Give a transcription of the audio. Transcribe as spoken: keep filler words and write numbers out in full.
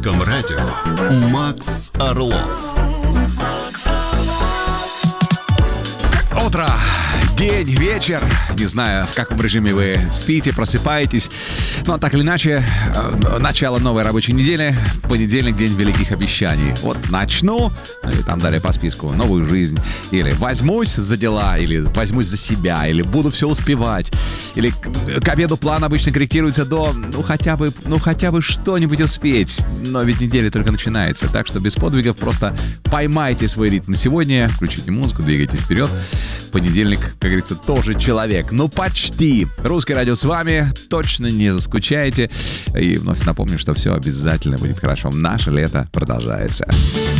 Русском радио Макс Орлов. Утро, день, вечер. Не знаю, в каком режиме вы спите, просыпаетесь. Но так или иначе, начало новой рабочей недели. Понедельник, день великих обещаний. Вот начну, и там далее по списку, новую жизнь. Или возьмусь за дела, или возьмусь за себя, или буду все успевать. Или к, к обеду план обычно корректируется до, ну хотя бы, ну хотя бы что-нибудь успеть. Но ведь неделя только начинается. Так что без подвигов просто поймайте свой ритм сегодня, включите музыку, двигайтесь вперед. Понедельник, как говорится, тоже человек. Ну, почти. Русское радио с вами. Точно не заскучаете. И вновь напомню, что все обязательно будет хорошо. Наше лето продолжается.